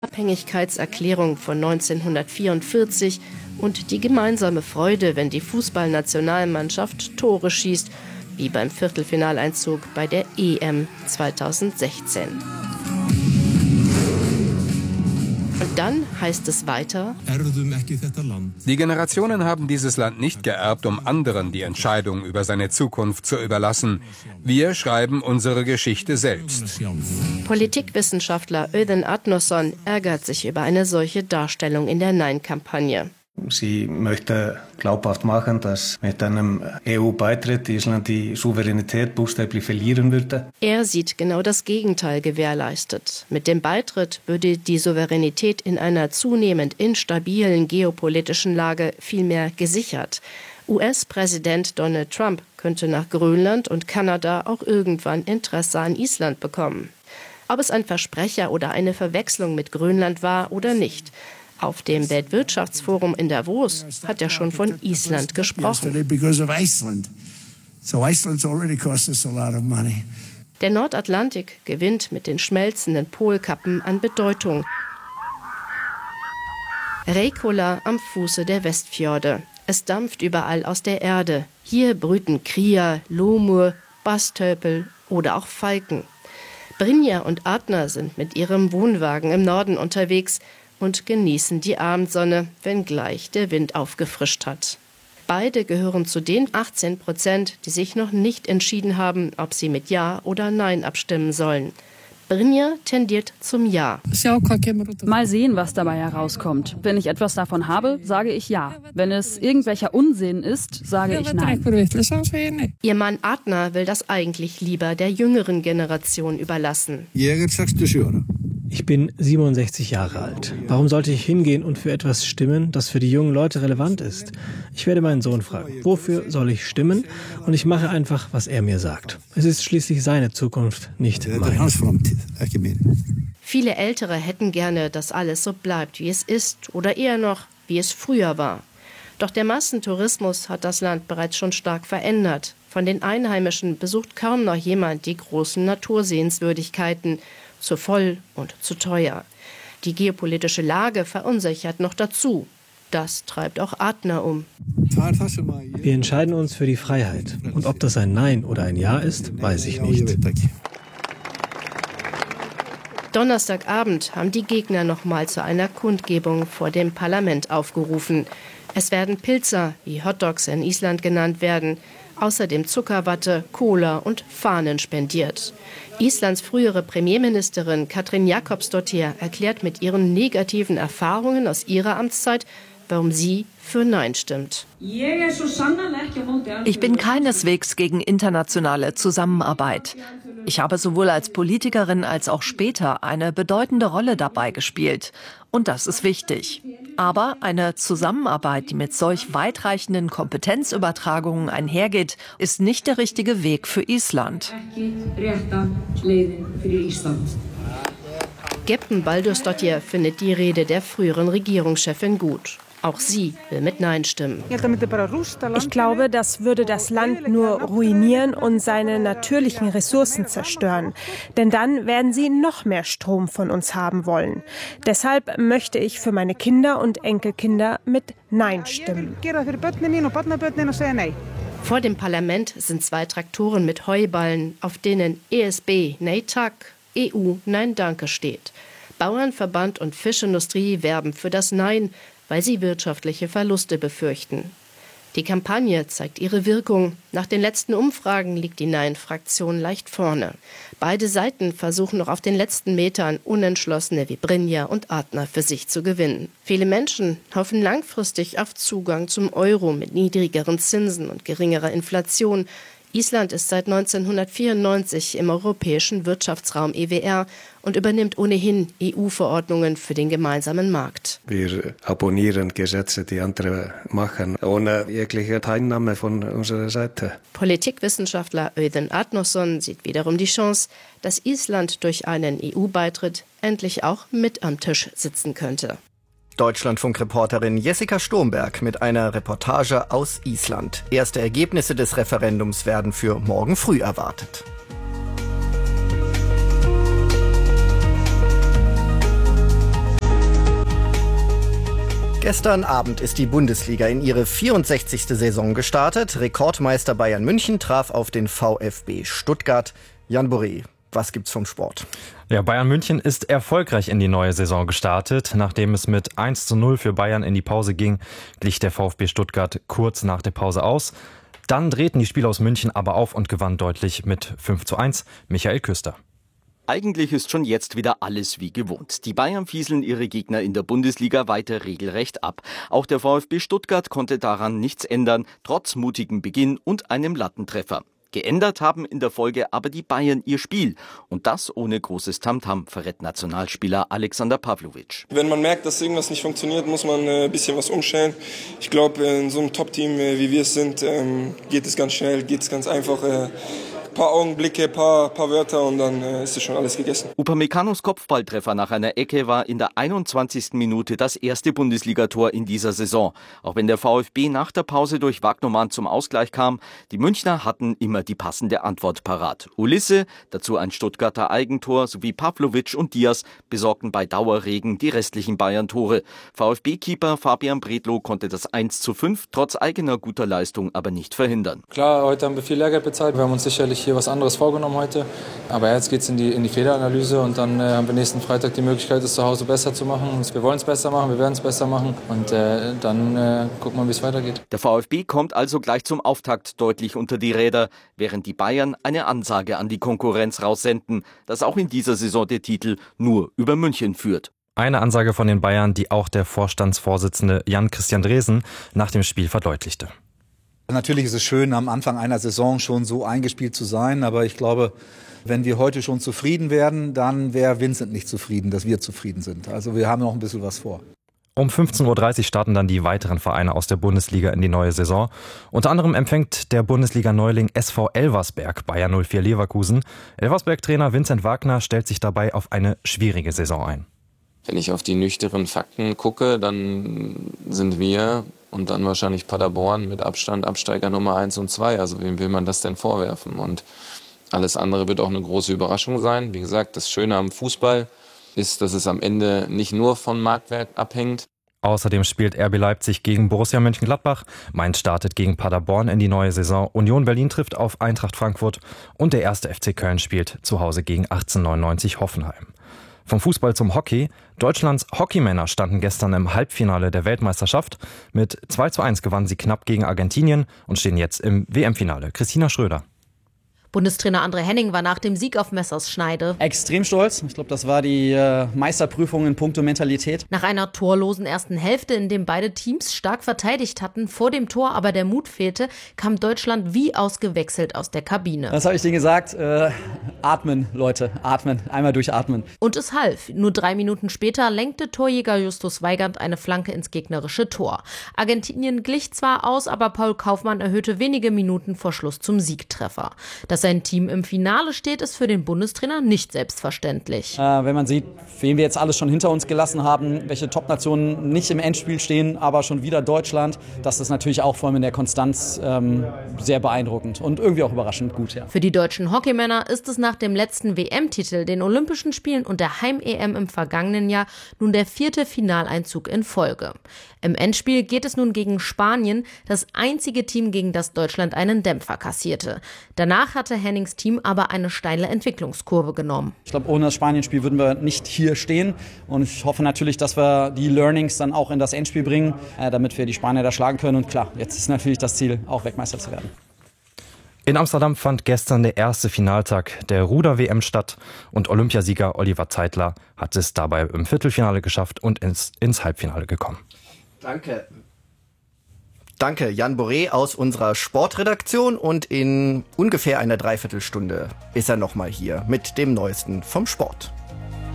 Unabhängigkeitserklärung von 1944 und die gemeinsame Freude, wenn die Fußballnationalmannschaft Tore schießt, wie beim Viertelfinaleinzug bei der EM 2016. Und dann heißt es weiter: Die Generationen haben dieses Land nicht geerbt, um anderen die Entscheidung über seine Zukunft zu überlassen. Wir schreiben unsere Geschichte selbst. Politikwissenschaftler Auðun Arnarsson ärgert sich über eine solche Darstellung in der Nein-Kampagne. Sie möchte glaubhaft machen, dass mit einem EU-Beitritt Island die Souveränität buchstäblich verlieren würde. Er sieht genau das Gegenteil gewährleistet. Mit dem Beitritt würde die Souveränität in einer zunehmend instabilen geopolitischen Lage vielmehr gesichert. US-Präsident Donald Trump könnte nach Grönland und Kanada auch irgendwann Interesse an Island bekommen. Ob es ein Versprecher oder eine Verwechslung mit Grönland war oder nicht. Auf dem Weltwirtschaftsforum in Davos hat er schon von Island gesprochen. Der Nordatlantik gewinnt mit den schmelzenden Polkappen an Bedeutung. Reykjala am Fuße der Westfjorde. Es dampft überall aus der Erde. Hier brüten Kria, Lomur, Bastölpel oder auch Falken. Brynja und Arnar sind mit ihrem Wohnwagen im Norden unterwegs und genießen die Abendsonne, wenngleich der Wind aufgefrischt hat. Beide gehören zu den 18%, die sich noch nicht entschieden haben, ob sie mit Ja oder Nein abstimmen sollen. Brynja tendiert zum Ja. Mal sehen, was dabei herauskommt. Wenn ich etwas davon habe, sage ich Ja. Wenn es irgendwelcher Unsinn ist, sage ich Nein. Ihr Mann Arnar will das eigentlich lieber der jüngeren Generation überlassen. Ich bin 67 Jahre alt. Warum sollte ich hingehen und für etwas stimmen, das für die jungen Leute relevant ist? Ich werde meinen Sohn fragen, wofür soll ich stimmen? Und ich mache einfach, was er mir sagt. Es ist schließlich seine Zukunft, nicht meine. Viele Ältere hätten gerne, dass alles so bleibt, wie es ist, oder eher noch, wie es früher war. Doch der Massentourismus hat das Land bereits schon stark verändert. Von den Einheimischen besucht kaum noch jemand die großen Natursehenswürdigkeiten. Zu voll und zu teuer. Die geopolitische Lage verunsichert noch dazu. Das treibt auch Arnar um. Wir entscheiden uns für die Freiheit. Und ob das ein Nein oder ein Ja ist, weiß ich nicht. Donnerstagabend haben die Gegner noch mal zu einer Kundgebung vor dem Parlament aufgerufen. Es werden Pilzer, wie Hotdogs in Island genannt werden, außerdem Zuckerwatte, Cola und Fahnen spendiert. Islands frühere Premierministerin Katrín Jakobsdóttir erklärt mit ihren negativen Erfahrungen aus ihrer Amtszeit, warum sie für Nein stimmt. Ich bin keineswegs gegen internationale Zusammenarbeit. Ich habe sowohl als Politikerin als auch später eine bedeutende Rolle dabei gespielt. Und das ist wichtig. Aber eine Zusammenarbeit, die mit solch weitreichenden Kompetenzübertragungen einhergeht, ist nicht der richtige Weg für Island. Gebn Baldursdóttir findet die Rede der früheren Regierungschefin gut. Auch sie will mit Nein stimmen. Ich glaube, das würde das Land nur ruinieren und seine natürlichen Ressourcen zerstören. Denn dann werden sie noch mehr Strom von uns haben wollen. Deshalb möchte ich für meine Kinder und Enkelkinder mit Nein stimmen. Vor dem Parlament sind 2 Traktoren mit Heuballen, auf denen ESB Nei Takk, EU Nein Danke steht. Bauernverband und Fischindustrie werben für das Nein, weil sie wirtschaftliche Verluste befürchten. Die Kampagne zeigt ihre Wirkung. Nach den letzten Umfragen liegt die Nein-Fraktion leicht vorne. Beide Seiten versuchen noch auf den letzten Metern Unentschlossene wie Brynja und Arnar für sich zu gewinnen. Viele Menschen hoffen langfristig auf Zugang zum Euro mit niedrigeren Zinsen und geringerer Inflation. Island ist seit 1994 im europäischen Wirtschaftsraum EWR und übernimmt ohnehin EU-Verordnungen für den gemeinsamen Markt. Wir abonnieren Gesetze, die andere machen, ohne jegliche Teilnahme von unserer Seite. Politikwissenschaftler Auðun Arnarsson sieht wiederum die Chance, dass Island durch einen EU-Beitritt endlich auch mit am Tisch sitzen könnte. Deutschlandfunk-Reporterin Jessica Sturmberg mit einer Reportage aus Island. Erste Ergebnisse des Referendums werden für morgen früh erwartet. Gestern Abend ist die Bundesliga in ihre 64. Saison gestartet. Rekordmeister Bayern München traf auf den VfB Stuttgart. Jan Boré, was gibt's vom Sport? Ja, Bayern München ist erfolgreich in die neue Saison gestartet. Nachdem es mit 1:0 für Bayern in die Pause ging, glich der VfB Stuttgart kurz nach der Pause aus. Dann drehten die Spieler aus München aber auf und gewannen deutlich mit 5:1. Michael Küster. Eigentlich ist schon jetzt wieder alles wie gewohnt. Die Bayern fieseln ihre Gegner in der Bundesliga weiter regelrecht ab. Auch der VfB Stuttgart konnte daran nichts ändern, trotz mutigem Beginn und einem Lattentreffer. Geändert haben in der Folge aber die Bayern ihr Spiel. Und das ohne großes Tamtam, verrät Nationalspieler Alexander Pavlovic. Wenn man merkt, dass irgendwas nicht funktioniert, muss man ein bisschen was umstellen. Ich glaube, in so einem Top-Team, wie wir es sind, geht es ganz schnell, geht es ganz einfach. Paar Augenblicke, paar Wörter und dann ist es schon alles gegessen. Upamecano's Kopfballtreffer nach einer Ecke war in der 21. Minute das erste Bundesligator in dieser Saison. Auch wenn der VfB nach der Pause durch Wagnermann zum Ausgleich kam, die Münchner hatten immer die passende Antwort parat. Ulisse, dazu ein Stuttgarter Eigentor, sowie Pavlovic und Diaz besorgten bei Dauerregen die restlichen Bayern-Tore. VfB-Keeper Fabian Bredlow konnte das 1:5 trotz eigener guter Leistung aber nicht verhindern. Klar, heute haben wir viel Lehrgeld bezahlt. Wir haben uns sicherlich hier was anderes vorgenommen heute. Aber jetzt geht es in die Fehleranalyse und dann haben wir nächsten Freitag die Möglichkeit, es zu Hause besser zu machen. Wir wollen es besser machen, wir werden es besser machen und dann gucken wir, wie es weitergeht. Der VfB kommt also gleich zum Auftakt deutlich unter die Räder, während die Bayern eine Ansage an die Konkurrenz raussenden, dass auch in dieser Saison der Titel nur über München führt. Eine Ansage von den Bayern, die auch der Vorstandsvorsitzende Jan-Christian Dresen nach dem Spiel verdeutlichte. Natürlich ist es schön, am Anfang einer Saison schon so eingespielt zu sein, aber ich glaube, wenn wir heute schon zufrieden werden, dann wäre Vincent nicht zufrieden, dass wir zufrieden sind. Also wir haben noch ein bisschen was vor. Um 15:30 Uhr starten dann die weiteren Vereine aus der Bundesliga in die neue Saison. Unter anderem empfängt der Bundesliga-Neuling SV Elversberg Bayer 04 Leverkusen. Elversberg-Trainer Vincent Wagner stellt sich dabei auf eine schwierige Saison ein. Wenn ich auf die nüchternen Fakten gucke, dann sind wir und dann wahrscheinlich Paderborn mit Abstand Absteiger Nummer 1 und 2. Also wem will man das denn vorwerfen? Und alles andere wird auch eine große Überraschung sein. Wie gesagt, das Schöne am Fußball ist, dass es am Ende nicht nur von Marktwert abhängt. Außerdem spielt RB Leipzig gegen Borussia Mönchengladbach, Mainz startet gegen Paderborn in die neue Saison, Union Berlin trifft auf Eintracht Frankfurt und der 1. FC Köln spielt zu Hause gegen 1899 Hoffenheim. Vom Fußball zum Hockey. Deutschlands Hockeymänner standen gestern im Halbfinale der Weltmeisterschaft. Mit 2:1 gewannen sie knapp gegen Argentinien und stehen jetzt im WM-Finale. Christina Schröder. Bundestrainer André Henning war nach dem Sieg auf Messerschneide extrem stolz. Ich glaube, das war die Meisterprüfung in puncto Mentalität. Nach einer torlosen ersten Hälfte, in dem beide Teams stark verteidigt hatten, vor dem Tor aber der Mut fehlte, kam Deutschland wie ausgewechselt aus der Kabine. Das habe ich denen gesagt. Atmen, Leute, atmen. Einmal durchatmen. Und es half. Nur 3 Minuten später lenkte Torjäger Justus Weigand eine Flanke ins gegnerische Tor. Argentinien glich zwar aus, aber Paul Kaufmann erhöhte wenige Minuten vor Schluss zum Siegtreffer. Dass sein Team im Finale steht, ist für den Bundestrainer nicht selbstverständlich. Wenn man sieht, wen wir jetzt alles schon hinter uns gelassen haben, welche Top-Nationen nicht im Endspiel stehen, aber schon wieder Deutschland, das ist natürlich auch vor allem in der Konstanz sehr beeindruckend und irgendwie auch überraschend gut. Ja. Für die deutschen Hockeymänner ist es nach dem letzten WM-Titel, den Olympischen Spielen und der Heim-EM im vergangenen Jahr nun der 4. Finaleinzug in Folge. Im Endspiel geht es nun gegen Spanien, das einzige Team, gegen das Deutschland einen Dämpfer kassierte. Danach hatte Hennings Team aber eine steile Entwicklungskurve genommen. Ich glaube, ohne das Spanien-Spiel würden wir nicht hier stehen. Und ich hoffe natürlich, dass wir die Learnings dann auch in das Endspiel bringen, damit wir die Spanier da schlagen können. Und klar, jetzt ist natürlich das Ziel, auch Weltmeister zu werden. In Amsterdam fand gestern der erste Finaltag der Ruder-WM statt und Olympiasieger Oliver Zeitler hat es dabei im Viertelfinale geschafft und ins Halbfinale gekommen. Danke, Jan Boré aus unserer Sportredaktion und in ungefähr einer Dreiviertelstunde ist er nochmal hier mit dem Neuesten vom Sport.